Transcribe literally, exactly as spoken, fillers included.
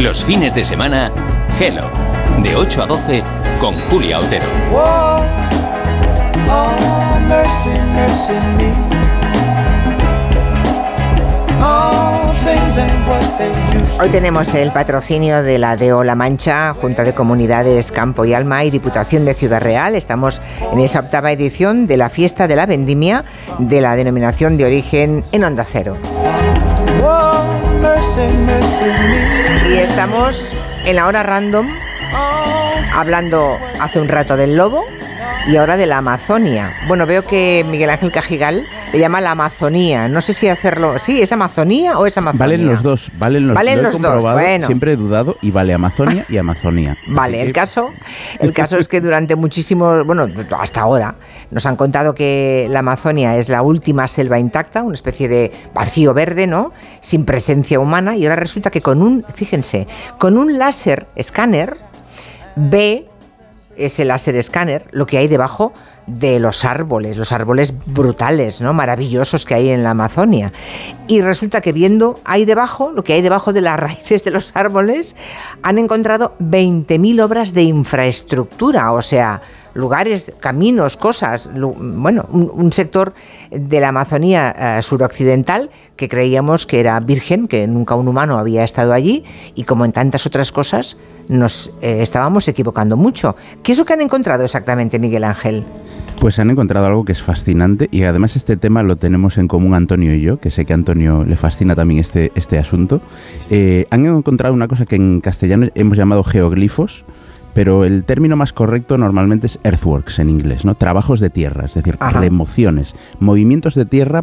Los fines de semana, Hello, de ocho a doce con Julia Otero. Whoa, oh, mercy, mercy me. Oh, things ain't what they used to be. Hoy tenemos el patrocinio de la D E O La Mancha, Junta de Comunidades Campo y Alma y Diputación de Ciudad Real. Estamos en esa octava edición de la Fiesta de la Vendimia de la denominación de origen en Onda Cero. Whoa, mercy, mercy me. Y estamos en la hora random, hablando hace un rato del lobo y ahora de la Amazonia. Bueno, veo que Miguel Ángel Cajigal le llama la Amazonía. No sé si hacerlo... ¿Sí? ¿Es Amazonía o es Amazonía? Valen los dos. Valen los, valen lo he los comprobado, dos. Bueno. Siempre he dudado y vale Amazonia y Amazonía. Vale, el caso, el caso es que durante muchísimos... Bueno, hasta ahora nos han contado que la Amazonia es la última selva intacta, una especie de vacío verde, ¿no? Sin presencia humana. Y ahora resulta que con un... Fíjense, con un láser escáner ve... ese láser escáner, lo que hay debajo de los árboles, los árboles brutales, ¿no? Maravillosos que hay en la Amazonia. Y resulta que viendo ahí debajo, lo que hay debajo de las raíces de los árboles, han encontrado veinte mil obras de infraestructura, o sea, lugares, caminos, cosas, lu- bueno, un, un sector de la Amazonía eh, suroccidental que creíamos que era virgen, que nunca un humano había estado allí, y como en tantas otras cosas, nos eh, estábamos equivocando mucho. ¿Qué es lo que han encontrado exactamente, Miguel Ángel? Pues han encontrado algo que es fascinante y además este tema lo tenemos en común Antonio y yo, que sé que a Antonio le fascina también este, este asunto. Eh, han encontrado una cosa que en castellano hemos llamado geoglifos, pero el término más correcto normalmente es earthworks en inglés, ¿no? Trabajos de tierra, es decir, Ajá. remociones, movimientos de tierra